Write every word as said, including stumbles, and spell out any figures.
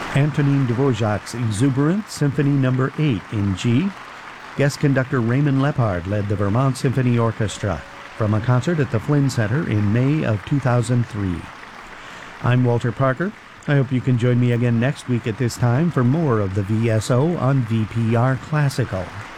Antonin Dvorak's Exuberant Symphony Number eight in G. Guest conductor Raymond Lepard led the Vermont Symphony Orchestra from a concert at the Flynn Center in May of two thousand three. I'm Walter Parker. I hope you can join me again next week at this time for more of the V S O on V P R Classical.